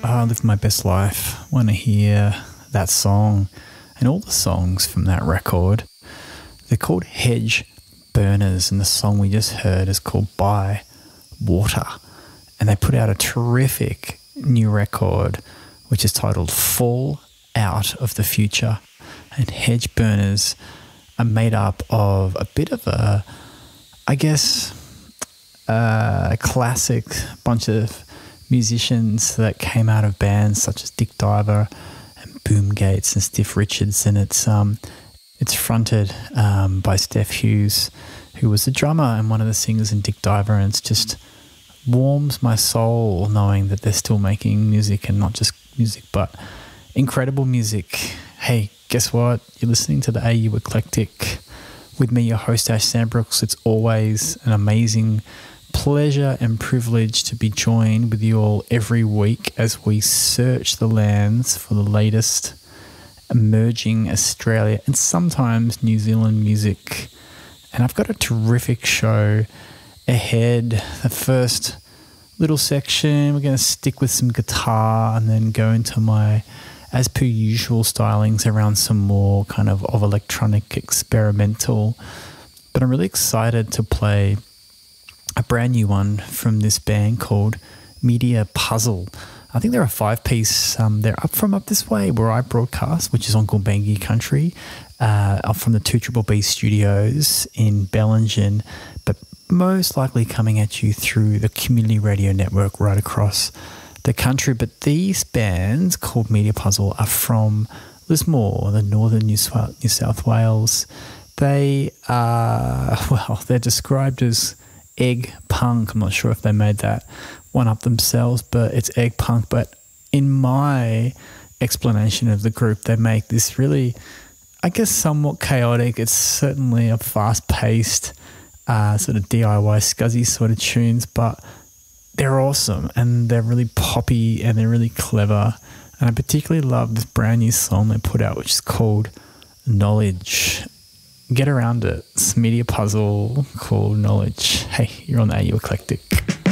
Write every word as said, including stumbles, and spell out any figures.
I live my best life. Want to hear that song and all the songs from that record. They're called Hedge Burners, and the song we just heard is called By Water. And they put out a terrific new record which is titled Fall Out of the Future. And Hedge Burners are made up of a bit of a, I guess, a classic bunch of musicians that came out of bands such as Dick Diver and Boom Gates and Stiff Richards, and it's um it's fronted um, by Steph Hughes, who was the drummer and one of the singers in Dick Diver, and it's just warms my soul knowing that they're still making music, and not just music but incredible music. Hey, guess what? You're listening to the A U Eclectic with me, your host Ash Sandbrooks. It's always an amazing pleasure and privilege to be joined with you all every week as we search the lands for the latest emerging Australia and sometimes New Zealand music. And I've got a terrific show ahead. The first little section, we're going to stick with some guitar and then go into my, as per usual, stylings around some more kind of, of electronic experimental. But I'm really excited to play a brand new one from this band called Media Puzzle. I think they're a five-piece. Um, they're up from up this way where I broadcast, which is on Gulbengi country, uh, up from the two B B B studios in Bellingen, but most likely coming at you through the community radio network right across the country. But these bands called Media Puzzle are from Lismore, the northern New South, New South Wales. They are, well, they're described as egg punk. I'm not sure if they made that one up themselves, but it's egg punk. But in my explanation of the group, they make this really, I guess, somewhat chaotic. It's certainly a fast-paced uh, sort of D I Y scuzzy sort of tunes, but they're awesome and they're really poppy and they're really clever. And I particularly love this brand new song they put out, which is called Knowledge. Get around it. It's a Media Puzzle called Knowledge. Hey, you're on the A U Eclectic.